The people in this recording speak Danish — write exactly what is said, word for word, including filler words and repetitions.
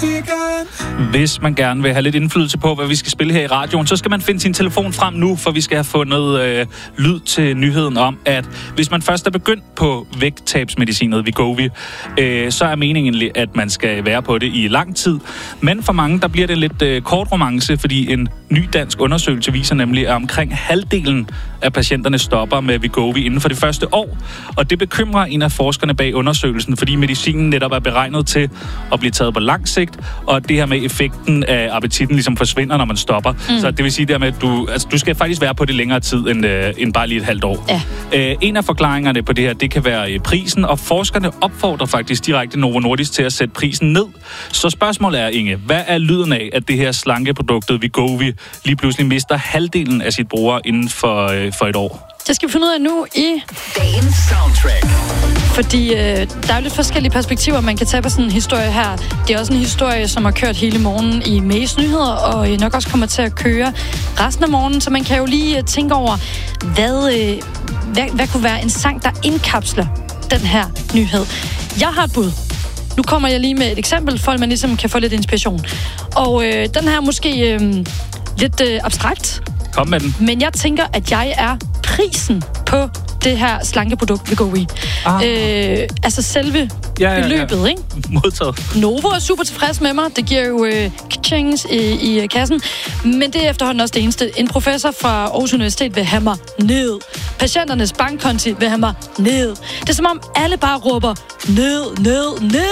Hvis man gerne vil have lidt indflydelse på, hvad vi skal spille her i radioen, så skal man finde sin telefon frem nu, for vi skal have fundet øh, lyd til nyheden om, at hvis man først er begyndt på vægttabsmedicinet Wegovy, øh, så er meningen, at man skal være på det i lang tid. Men for mange, der bliver det lidt øh, kort romance, fordi en ny dansk undersøgelse viser nemlig, at omkring halvdelen af patienterne stopper med Wegovy inden for det første år. Og det bekymrer en af forskerne bag undersøgelsen, fordi medicinen netop er beregnet til at blive taget på lang sigt, og det her med effekten af appetitten ligesom forsvinder, når man stopper. Mm. Så det vil sige der med, at du, altså, du skal faktisk være på det længere tid, end, øh, end bare lige et halvt år. Ja. Øh, en af forklaringerne på det her, det kan være prisen, og forskerne opfordrer faktisk direkte Novo Nordisk til at sætte prisen ned. Så spørgsmålet er, Inge, hvad er lyden af, at det her slankeproduktet Wegovy lige pludselig mister halvdelen af sit brugere inden for, øh, for et år? Det skal vi finde ud af nu i dagens soundtrack. Fordi øh, der er jo lidt forskellige perspektiver, man kan tage på sådan en historie her. Det er også en historie, som har kørt hele morgenen i Mays Nyheder, og øh, nok også kommer til at køre resten af morgenen, så man kan jo lige øh, tænke over, hvad, øh, hvad, hvad kunne være en sang, der indkapsler den her nyhed. Jeg har et bud. Nu kommer jeg lige med et eksempel, for at man ligesom kan få lidt inspiration. Og øh, den her er måske øh, lidt øh, abstrakt. Kom med den. Men jeg tænker, at jeg er prisen på det her slankeprodukt Wegovy. Ah. Øh, altså selve ja, ja, ja. beløbet, ikke? Modtaget. Novo er super tilfreds med mig. Det giver jo øh, kachings i, i kassen. Men det er efterhånden også det eneste. En professor fra Aarhus Universitet vil have mig ned. Patienternes bankkonti vil have mig ned. Det er som om alle bare råber ned, ned, ned.